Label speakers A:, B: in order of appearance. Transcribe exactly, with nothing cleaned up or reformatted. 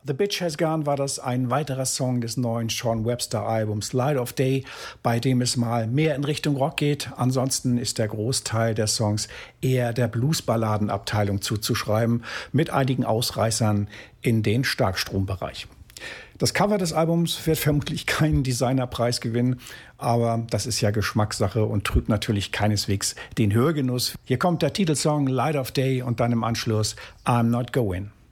A: The Bitch Has Gone war das ein weiterer Song des neuen Sean Webster-Albums Light of Day, bei dem es mal mehr in Richtung Rock geht. Ansonsten ist der Großteil der Songs eher der Blues-Balladen-Abteilung zuzuschreiben, mit einigen Ausreißern in den Starkstrombereich. Das Cover des Albums wird vermutlich keinen Designerpreis gewinnen, aber das ist ja Geschmackssache und trübt natürlich keineswegs den Hörgenuss. Hier kommt der Titelsong Light of Day und dann im Anschluss I'm Not Going.